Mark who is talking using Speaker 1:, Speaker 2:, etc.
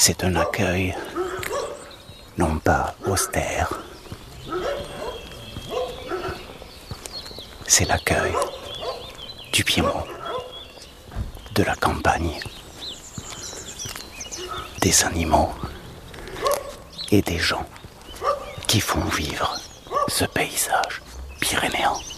Speaker 1: C'est un accueil, non pas austère, c'est l'accueil du Piémont, de la campagne, des animaux et des gens qui font vivre ce paysage pyrénéen.